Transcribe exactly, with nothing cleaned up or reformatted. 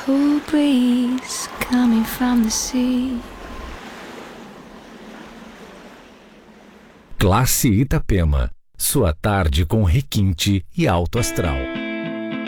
cool breeze coming from the sea. Classe Itapema, sua tarde com requinte e alto astral.